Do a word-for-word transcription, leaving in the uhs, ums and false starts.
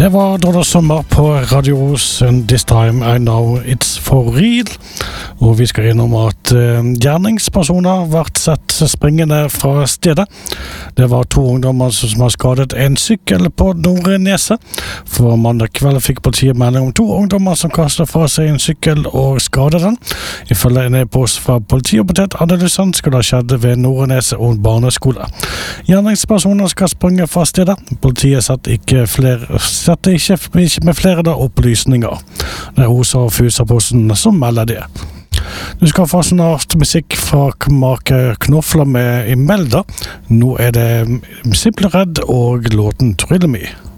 Det var da det sommer på Radio Os, and this time I know it's for real. Og vi skal innom at uh, gjerningspersoner ble sett springende fra stedet. Det var to ungdommer som har skadet en sykkel på Nordneset. For mandag kveld fikk politiet melding om to ungdommer som kastet fra seg en sykkel og skadet den. Ifølge en e-post fra politioppdatert-analysen skulle det skjedd ved Nordneset og barneskole. Gjerningspersoner skal springe fra stedet. Politiet setter ikke flere Sette ikke, ikke med flere da opplysninger. Det er Osa og Fusaposten som melder det. Du skal få snart musikk fra Make Knofla med Imelda. Nå er det Simple Red og låten Thrill Me.